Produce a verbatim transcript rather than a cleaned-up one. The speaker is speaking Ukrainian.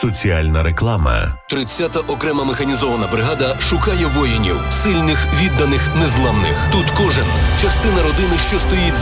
Соціальна реклама. тридцята окрема механізована бригада шукає воїнів, сильних, відданих, незламних. Тут кожен – частина родини, що стоїть за